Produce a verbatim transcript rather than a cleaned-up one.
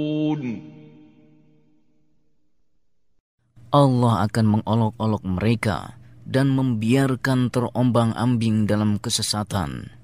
Allah akan mengolok-olok mereka dan membiarkan terombang-ambing dalam kesesatan.